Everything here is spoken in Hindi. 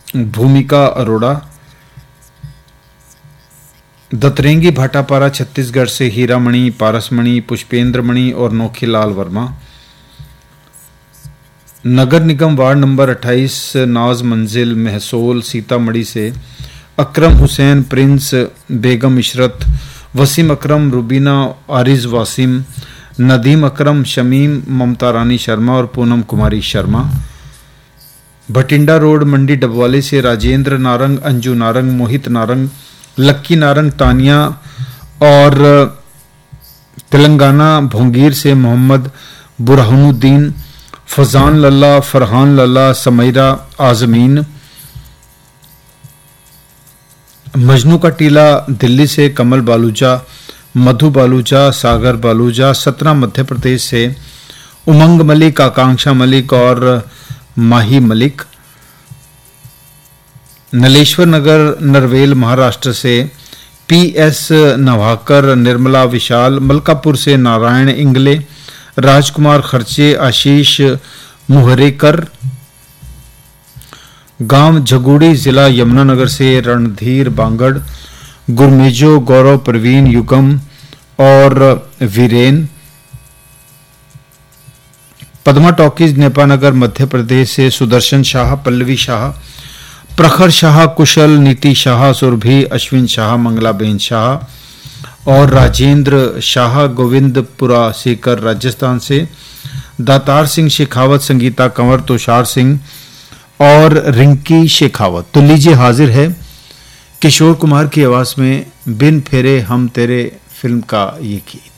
भूमिका अरोड़ा। दतरेंगी भाटापारा छत्तीसगढ़ से हीरामणि, पारसमणि, पुष्पेंद्रमणि और नोखीलाल वर्मा। नगर निगम वार्ड नंबर 28 नाज मंजिल महसोल सीतामढ़ी से अकरम हुसैन, प्रिंस, बेगम इशरत, वसीम अकरम, रुबीना, आरिज वासिम, नदीम अकरम, शमीम, ममता रानी शर्मा और पूनम कुमारी शर्मा। भटिंडा रोड मंडी डबवाली से राजेंद्र नारंग, अंजू नारंग, मोहित नारंग, लक्की नारंग, तानिया और तेलंगाना भोंगीर से मोहम्मद बुरहानुद्दीन, फजान लल्ला, फरहान लल्ला, समैरा आजमीन। मजनू का टीला दिल्ली से कमल बालूचा, मधु बालूचा, सागर बालूचा। सतना मध्य प्रदेश से उमंग मलिक, आकांक्षा मलिक और माही मलिक। नलेश्वर नगर नरवेल महाराष्ट्र से पीएस नवाकर, निर्मला विशाल। मलकापुर से नारायण इंगले, राजकुमार खर्चे, आशीष मुहरेकर। गांव झगुड़ी जिला यमुनानगर से रणधीर बांगड़, गुरमेजो, गौरव, प्रवीण, युगम और वीरेन। पद्मा टॉकीज नेपानगर मध्य प्रदेश से सुदर्शन शाह, पल्लवी शाह, प्रखर शाह, कुशल, नीति शाह, सुरभि, अश्विन शाह, मंगलाबेन शाह और राजेंद्र शाह। गोविंदपुरा सीकर राजस्थान से दातार सिंह शेखावत, संगीता कंवर, तुषार सिंह और रिंकी शेखावत। तो लीजिए हाजिर है किशोर कुमार की आवाज में बिन फेरे हम तेरे फिल्म का ये गीत।